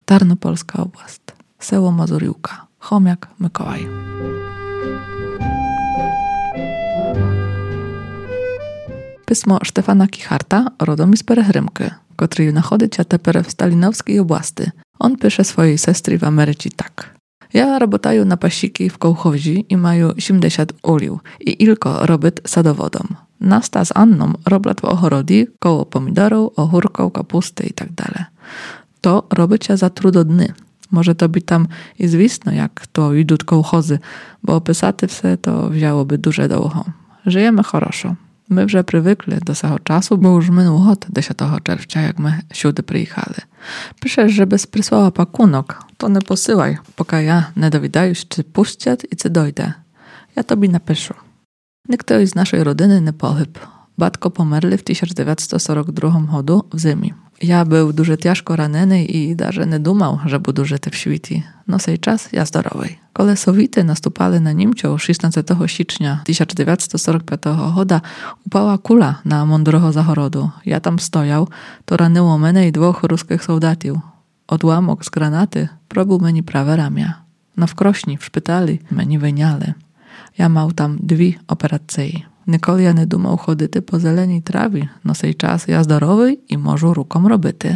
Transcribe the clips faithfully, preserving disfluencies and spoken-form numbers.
Tarnopolska oblast, Seło Mazuriłka, Chomiak Mikołaj. Pysmo Štefana Kicharta rodom із Перегримки, котрий знаходиться тепер в Сталіновській області. On pisze swojej sestry w Ameryce tak. Ja robotaju na pasiki w kołchozi i mają siedemdziesiąt ulił i ilko robić sadowodom. Nasta z Anną roblat w ochorodi koło pomidorów, ogórków, kapusty i tak dalej. To robicie za trudodny. Może to by tam i zwisno, jak to idą kołchozy, bo opisaty wse to wzięłoby duże długo. Żyjemy хорошо. My вже привикли до цього часу, бо już minął hot dziesiątego czerwca, jak my siudy przyjechali. Piszesz, że bez przysłała pakunok, to nie posyłaj, poka ja nie dowiadаю, czy puścić i czy dojdę. Ja tobie napiszę. Nikt z naszej rodziny nie pohyb. Batko pomerli w tysiąc dziewięćset czterdziestym drugim roku w zimie. Ja był дуже ciężko raneny i даже nie dumał, że budu żyty w świecie. No sej czas ja zdrowej. Kole Sowity nastupali na Niemców szesnastego stycznia tysiąc dziewięćset czterdziestego piątego hoda upała kula na mądrogo zachorodu. Ja tam stojał, to ranyło mnie i dwóch ruskich soldatów. Odłamok z granaty probił mnie prawe ramię. Na wkrośni w szpitali mnie wyniali. Ja mał tam dwie operacje. Nikoli ja nie dumał chodyty po zelenej trawie, no sej czas ja zdrowy i możu rukom robyty.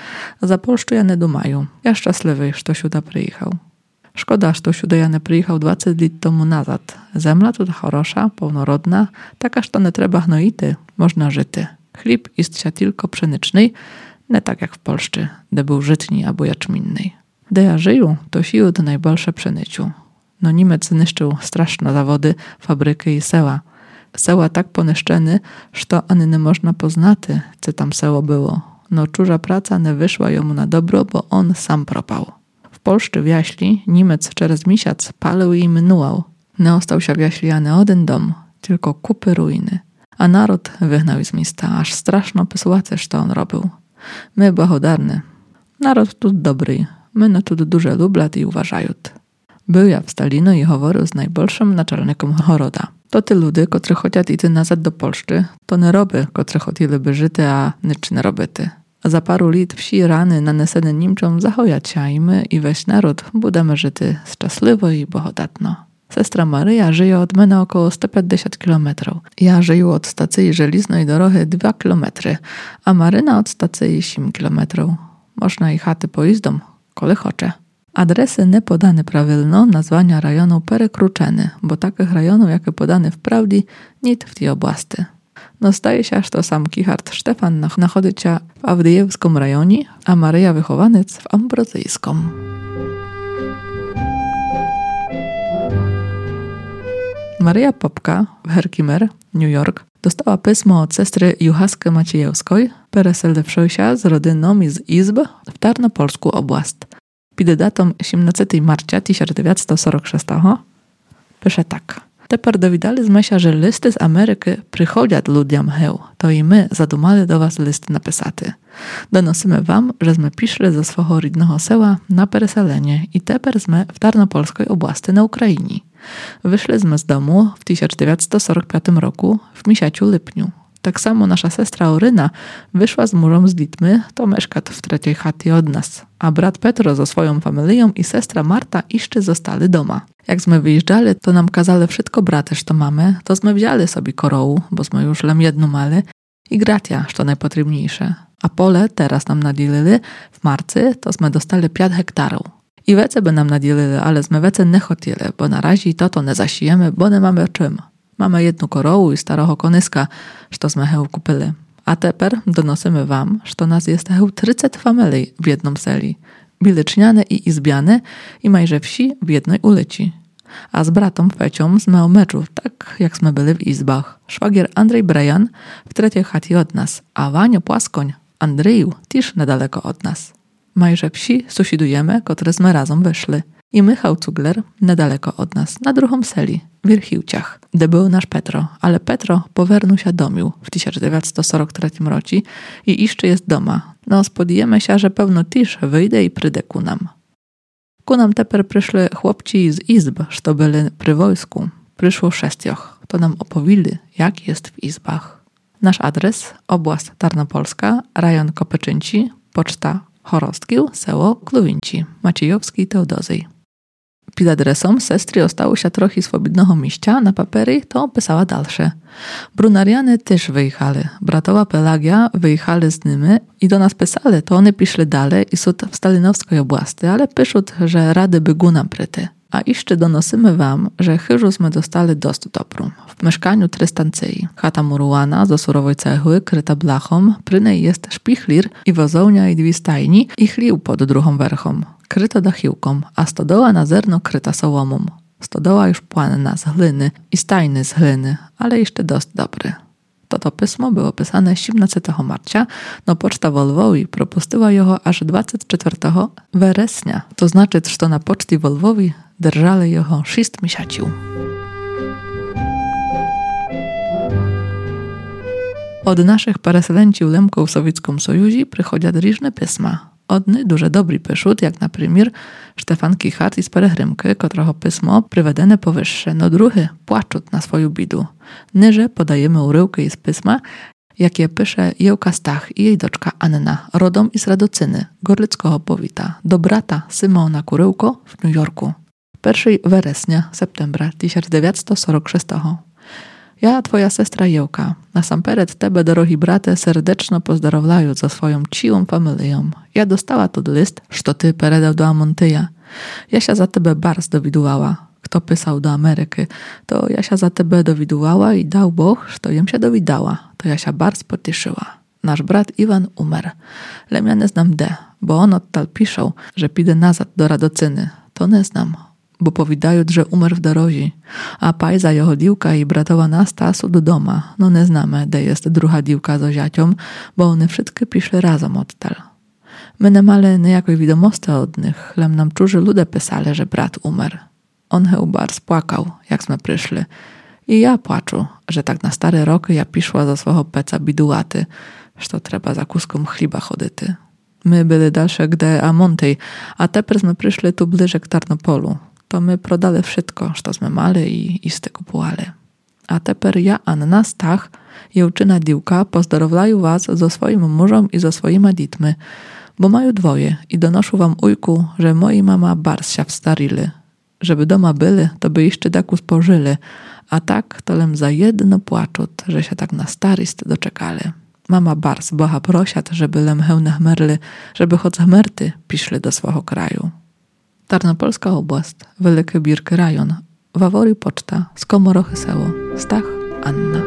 Za Polszczu ja nie dumaju. Ja szczęśliwy, że siuda przyjechał. Szkoda, że siuda ja nie przyjechał dwadzieścia lat temu nazad. Zemla tu хороша, pełnorodna, taka, że to nie trzeba hnojity, można żyty. Chleb jest się tylko pszeniczny, nie tak jak w Polszczy, gdzie był żytni albo jaczminny. Gdy ja żyju, to siły to najbolsze pszenicu. No Niemiec niszczył straszne zawody, fabryki i seła. Seła tak poniszczeny, że to ani nie można poznaty, co tam seło było. No czurza praca nie wyszła jemu na dobro, bo on sam propał. W Polszczy w jaśli Niemiec przez miesiąc palił i minuał. Nie ostał się w jaśli ani jeden dom, tylko kupy ruiny. A naród wygnał z miasta, aż straszno pysłace, co on robił. My благодарny. Naród tu dobry, my no tu duże lublat i uważają. Był ja w Stalinu i mówił z najbolszym naczelnikiem choroda. To ty ludy, kotry chociaż ity nazad do Polszczy, to nie roby, kotry chotili żyty, a nic nie robyty. Za paru lat wsi rany nanesene Niemcom zachojać się i my i weź naród budemy żyty szczęśliwo i bohodatno. Sestra Maryja żyje od mnie około sto pięćdziesiąt kilometrów. Ja żyję od stacji żeliznej dorohy dwa kilometry, a Maryna od stacji siedem kilometrów. Można i chaty pojeźdą, kole chocze. Adresy nie podane prawilno, nazwania rejonu perekruczeny, bo takich rejonów, jakie podane wprawdzie, nic w tej oblasti. No staje się, aż to sam Kichart Štefan nachodzi się w Awdyjewskim rejonie, a Maryja wychowaniec w Ambrozyjskim. Maryja Popka w Herkimer, New York, dostała pismo od sestry Juchaski Maciejewskiej, pereselewszej się z rodziną z Izb w Tarnopolską oblast. Pod datą siedemnastego marca tysiąc dziewięćset czterdziestego szóstego pisze tak. Teper dowiadaliśmy się, że listy z Ameryki przychodzą ludziom heł, to i my zadumali do was listy napisaty. Donosimy wam, że sme piszli ze swojego rodnego seła na pereselenie i teper sme w Tarnopolskiej oblasti na Ukrainie. Wyszliśmy z domu w tysiąc dziewięćset czterdziestym piątym roku w miesiącu lipniu. Tak samo nasza sestra Oryna wyszła z murzą z dziećmi, to mieszka w trzeciej chacie od nas, a brat Petro ze swoją familią i sestra Marta jeszcze zostali doma. Jak sme wyjeżdżali, to nam kazali wszystko brać, co mamy, to sme wzięli sobie korołu, bo sme już lem jedną mali, i gratia, co najpotrzebniejsze. A pole teraz nam nadzielili, w marcu to sme dostali pięć hektarów. I wece by nam nadzielili, ale sme wece nie chcieli, bo na razie to to nie zasijemy, bo nie mamy czym. Mamy jedną korołu i starego konyska, że sme heł kupili. A teper donosimy wam, że nas jest heł trzydzieści familii w jednym seli. Bileczniane i izbiane i majże wsi w jednej ulicy. A z bratom Fecią sme o meczu, tak jak sme byli w izbach. Szwagier Andrzej Brejan w trzeciej chacie od nas, a Wanio Płaskoń, Andrzeju, też niedaleko od nas. Majże wsi sąsiadujemy, które sme razem wyszli. I Michał Cugler niedaleko od nas, na drugą seli, w Wirchiłciach, gdzie był nasz Petro. Ale Petro powernął się domił w tysiąc dziewięćset czterdziestym trzecim roku i jeszcze jest doma. No spodjemy się, że pewno też wyjdzie i przyjdzie ku nam. Ku nam teper przyszli chłopci z izb, co byli przy wojsku. Przyszło sześcioch. To nam opowili, jak jest w izbach. Nasz adres, oblast Tarnopolska, rejon Kopyczynci, poczta Chorostkił, seło Kluwinci, Maciejowskiej Teodozej. Pід adresом sestry ostało się trochę swobodnego mieścia na papery, to pisała dalsze. Brunariany też wyjechali. Bratowa Pelagia wyjechali z nimi i do nas pisali, to one piszli dalej i są w Stalinowskiej oblasti, ale piszą, że rady bygu nam pryty. A jeszcze donosimy wam, że chyżu sme dostali dość dobrą. W mieszkaniu trystancyi. Chata murowana z surowej cegły, kryta blachą, przy niej jest szpichlir i wozołnia i dwie stajni i chlił pod druhą werchą. Kryto dachiłką, a stodoła na zerno kryta sołomą. Stodoła już płanna z gliny i stajny z gliny, ale jeszcze dość dobry. To pismo było pisane siedemnastego marca, no poczta w Lwowie propustyła jego aż dwudziestego czwartego września. To znaczy, że na poczcie w Lwowie держали його шість місяців. Od naszych переселенців Лемко w Sowieckim Sojuzie przychodzą różne pisma. Одни дуже добрі пишуть, як, наприклад, Штефан Кіхарт із Перегримки, котрого письмо приведене повище, но другі пłачуть на свою біду. Ниже подаємо уривки із письма, jakie pisze Jełka Stach i jej doczka Anna, rodom із Radocyny, Gorlickiego powita, do brata Symona Kuryłko w New Yorku. pierwszego września, septembra tysiąc dziewięćset czterdziestego szóstego. Ja, twoja sestra Jełka, nasampered tebe, drogi brate, serdeczno pozdrowlaju za swoją ciłą familią. Ja dostała tu list, że ty peredał do Amontyja. Ja się za tebe bars dowiduała. Kto pisał do Ameryki, to ja się za tebe dowiduała i dał Bóg, że jem się dowidała. To ja się bars potieszyła. Nasz brat Iwan umer. Lem ja nie znam de, bo on odtal piszą, że pidę nazad do Radocyny. To nie znam. Bo powidają, że umarł w dorozi, a pajza jego diłka i bratowa Nasta są do doma. No nie znamy, gdzie jest druga diłka z oziacią, bo one wszystkie piszły razem odtal. My nie mali niejakiej wiadomości od nich, lem nam czuży ludzie pisali, że brat umarł. On chyba bardzo płakał, jak sme przyszli. I ja płaczu, że tak na stare roky ja piszła za swego peca bidułaty, że to trzeba za kuską chliba chodyty. My byli dalsze gdy Amontej, a teraz sme przyszli tu bliżej k Tarnopolu. To my prodali wszystko, co sme mali i isty kupowali. A teper ja, Anna Stach, jełczyna diłka, pozdrowlaju was ze swoim mużem i ze swoimi dzitmi, bo mają dwoje i donoszę wam ujku, że moi mama bars się wstarili. Żeby doma byli, to by jeszcze taku spożyli, a tak to lem za jedno płaczut, że się tak na staryst doczekali. Mama bars boha prosiat, żeby lem hełnech merli, żeby choć merty piszli do swego kraju. Tarnopolska oblast, Wielkie Birki rajon, Wawory poczta, Skomorochy seło, Stach, Anna.